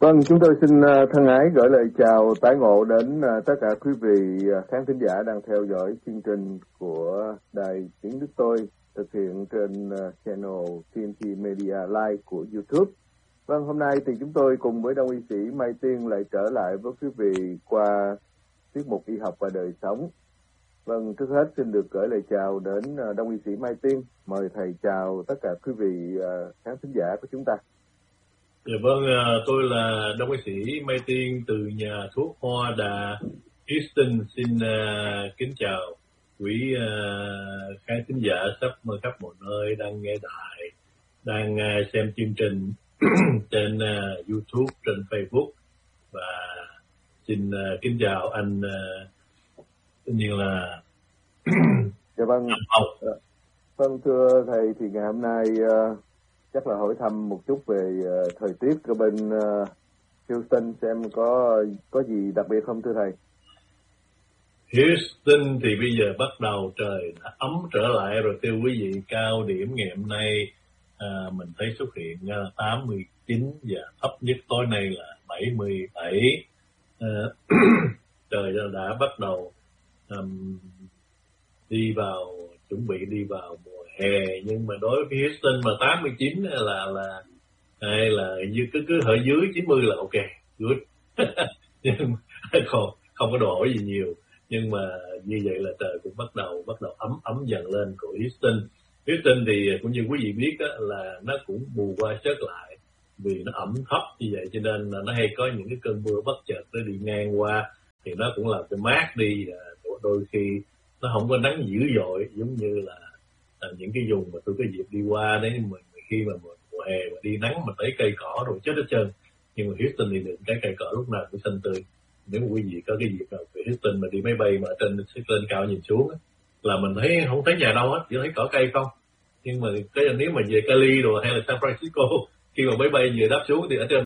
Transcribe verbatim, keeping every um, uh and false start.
Vâng, chúng tôi xin thân ái gửi lời chào tái ngộ đến tất cả quý vị khán thính giả đang theo dõi chương trình của Đài Tiếng Đức Tôi thực hiện trên channel tê en tê Media Live của YouTube. Vâng, hôm nay thì chúng tôi cùng với Đông y sĩ Mai Tiên lại trở lại với quý vị qua tiết mục Y học và đời sống. Vâng, trước hết xin được gửi lời chào đến Đông y sĩ Mai Tiên. Mời thầy chào tất cả quý vị khán thính giả của chúng ta. Dạ vâng, tôi là Đông y sĩ Mai Tiên từ nhà thuốc Hoa Đà Houston. Xin uh, kính chào quý uh, khán thính giả sắp khắp mọi nơi đang nghe đài, đang uh, xem chương trình trên uh, YouTube, trên Facebook. Và xin uh, kính chào anh uh, tất nhiên là dạ vâng. Anh Vâng, thưa thầy, thì ngày hôm nay uh, chắc là hỏi thăm một chút về uh, thời tiết ở bên uh, Houston, xem có có gì đặc biệt không thưa thầy? Houston thì bây giờ bắt đầu trời đã ấm trở lại rồi thưa quý vị. Cao điểm ngày hôm nay à, mình thấy xuất hiện uh, tám mươi chín và thấp nhất tối nay là bảy mươi bảy. À, trời đã bắt đầu um, đi vào, chuẩn bị đi vào mùa hè, nhưng mà đối với Houston mà tám mươi chín là là hay là như cứ cứ ở dưới chín mươi là ok, good. Nhưng không không có đổ hỏi gì nhiều, nhưng mà như vậy là trời cũng bắt đầu bắt đầu ấm ấm dần lên của Houston. Houston thì cũng như quý vị biết đó, là nó cũng bù qua chớt lại vì nó ẩm thấp như vậy, cho nên là nó hay có những cái cơn mưa bất chợt nó đi ngang qua thì nó cũng làm cái mát đi. Đôi khi nó không có nắng dữ dội giống như là, là những cái vùng mà tôi có dịp đi qua đấy, mà khi mà mùa hè mà đi nắng mà thấy cây cỏ rồi chết hết trơn. Nhưng mà Houston thì được cái cây cỏ lúc nào cũng xanh tươi. Nếu mà quý vị có cái dịp nào về Houston mà đi máy bay mà ở trên lên cao nhìn xuống á, là mình thấy không thấy nhà đâu hết, chỉ thấy cỏ cây không. Nhưng mà cái nếu mà về Cali rồi hay là San Francisco, khi mà máy bay vừa đáp xuống thì ở trên